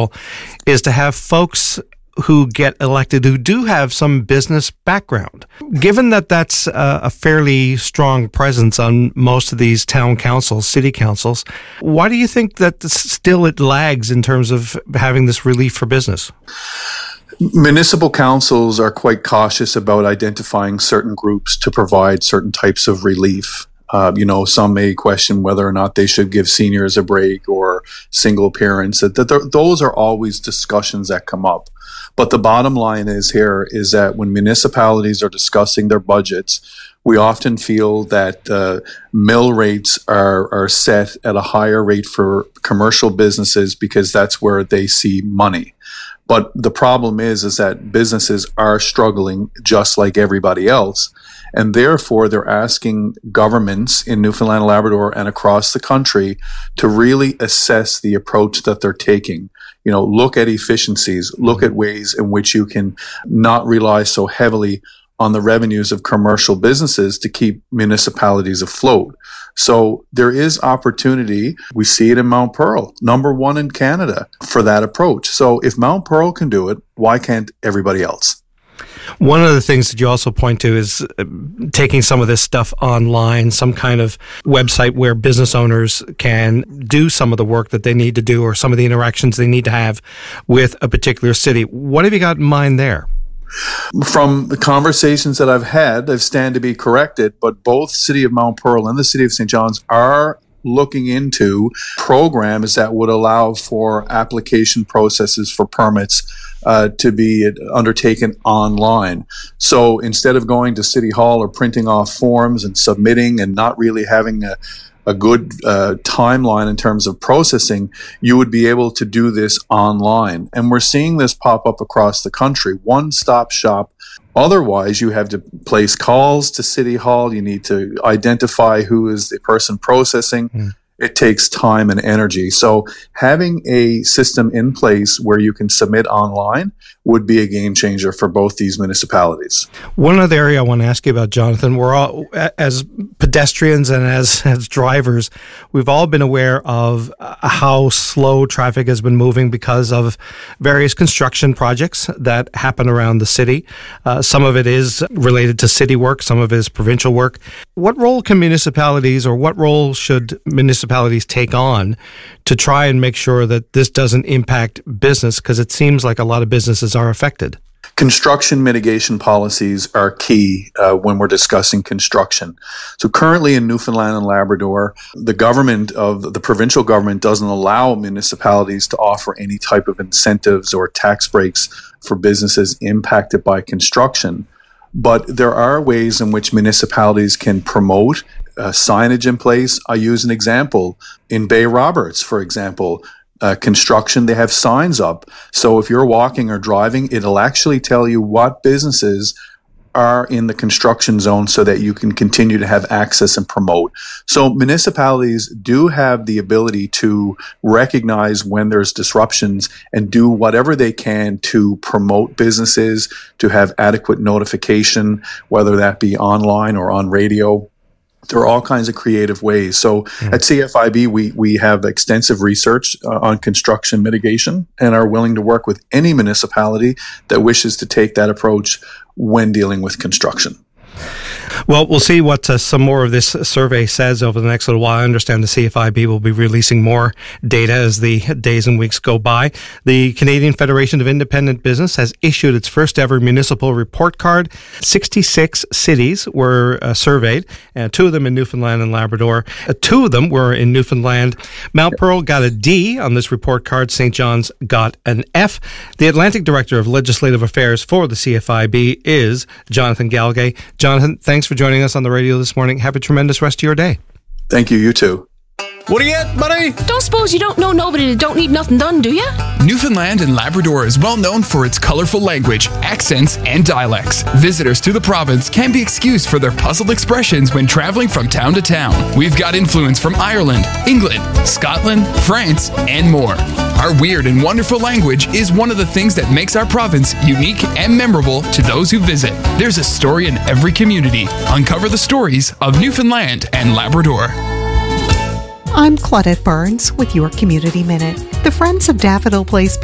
role is to have folks who get elected who do have some business background. Given that that's a fairly strong presence on most of these town councils, city councils, why do you think that still it lags in terms of having this relief for business? Municipal councils are quite cautious about identifying certain groups to provide certain types of relief. Some may question whether or not they should give seniors a break or single parents. Those are always discussions that come up. But the bottom line is that when municipalities are discussing their budgets, we often feel that mill rates are set at a higher rate for commercial businesses because that's where they see money. But the problem is that businesses are struggling just like everybody else. And therefore, they're asking governments in Newfoundland and Labrador and across the country to really assess the approach that they're taking. Look at efficiencies, look at ways in which you can not rely so heavily on the revenues of commercial businesses to keep municipalities afloat. So there is opportunity. We see it in Mount Pearl, number one in Canada for that approach. So if Mount Pearl can do it, why can't everybody else? One of the things that you also point to is taking some of this stuff online, some kind of website where business owners can do some of the work that they need to do or some of the interactions they need to have with a particular city. What have you got in mind there? From the conversations that I've had, I stand to be corrected, but both City of Mount Pearl and the City of St. John's are looking into programs that would allow for application processes for permits to be undertaken online. So instead of going to City Hall or printing off forms and submitting and not really having a good timeline in terms of processing, you would be able to do this online. And we're seeing this pop up across the country, one-stop shop. Otherwise, you have to place calls to City Hall. You need to identify who is the person processing. It takes time and energy. So having a system in place where you can submit online would be a game changer for both these municipalities. One other area I want to ask you about, Jonathan, we're all, as pedestrians and as drivers, we've all been aware of how slow traffic has been moving because of various construction projects that happen around the city. Some of it is related to city work, some of it is provincial work. What role can municipalities, or what role should municipalities take on to try and make sure that this doesn't impact business? Because it seems like a lot of businesses are affected. Construction mitigation policies are key when we're discussing construction. So currently in Newfoundland and Labrador, the provincial government doesn't allow municipalities to offer any type of incentives or tax breaks for businesses impacted by construction. But there are ways in which municipalities can promote signage in place. I use an example. In Bay Roberts, for example, construction, they have signs up. So if you're walking or driving, it'll actually tell you what businesses are in the construction zone so that you can continue to have access and promote. So municipalities do have the ability to recognize when there's disruptions and do whatever they can to promote businesses, to have adequate notification, whether that be online or on radio. There are all kinds of creative ways. So at CFIB, we have extensive research on construction mitigation and are willing to work with any municipality that wishes to take that approach when dealing with construction. Well, we'll see what some more of this survey says over the next little while. I understand the CFIB will be releasing more data as the days and weeks go by. The Canadian Federation of Independent Business has issued its first ever municipal report card. 66 cities were surveyed, and 2 of them in Newfoundland and Labrador. 2 of them were in Newfoundland. Mount Pearl got a D on this report card. St. John's got an F. The Atlantic Director of Legislative Affairs for the CFIB is Jonathan Galgay. Jonathan, thanks for joining us on the radio this morning. Have a tremendous rest of your day. Thank you. You too. What are you at, buddy? Don't suppose you don't know nobody that don't need nothing done, do you? Newfoundland and Labrador is well known for its colorful language, accents, and dialects. Visitors to the province can be excused for their puzzled expressions when traveling from town to town. We've got influence from Ireland, England, Scotland, France, and more. Our weird and wonderful language is one of the things that makes our province unique and memorable to those who visit. There's a story in every community. Uncover the stories of Newfoundland and Labrador. I'm Claudette Barnes with your Community Minute. The Friends of Daffodil Place